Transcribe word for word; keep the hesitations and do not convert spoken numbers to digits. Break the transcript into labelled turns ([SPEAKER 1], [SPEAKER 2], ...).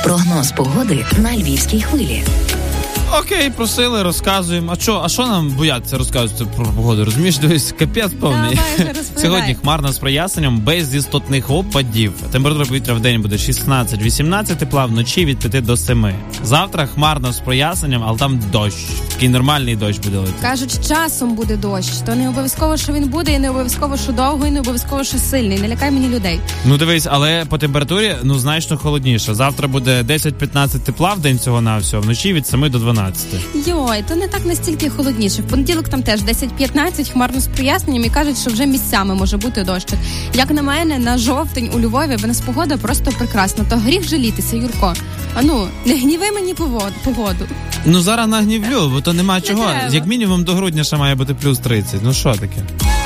[SPEAKER 1] Прогноз погоди на Львівській хвилі.
[SPEAKER 2] Окей, просили, розказуємо. А що, а що нам бояться розказувати про погоду? Розумієш, дивись, капець повний. Сьогодні хмарно з проясненням, без істотних опадів. Температура повітря в день буде шістнадцять-вісімнадцять тепла, вночі від п'яти до семи. Завтра хмарно з проясненням, але там дощ. Такий нормальний дощ буде летіти.
[SPEAKER 3] Кажуть, часом буде дощ. То не обов'язково, що він буде, і не обов'язково, що довго, і не обов'язково, що сильний. Не лякай мені людей.
[SPEAKER 2] Ну дивись, але по температурі, ну, значно холодніше. Завтра буде десять-п'ятнадцять тепла в день цього на всього, вночі від семи до дванадцяти.
[SPEAKER 3] Йой, то не так настільки холодніше. В понеділок там теж десять-п'ятнадцять, хмарно з проясненням, і кажуть, що вже місцями може бути дощик. Як на мене, на жовтень у Львові в нас погода просто прекрасна. То гріх жалітися, Юрко. А ну, не гніви мені погоду.
[SPEAKER 2] Ну зараз нагнівлю, бо то нема чого.
[SPEAKER 3] Не
[SPEAKER 2] Як мінімум до грудня ще має бути плюс тридцять. Ну що таке?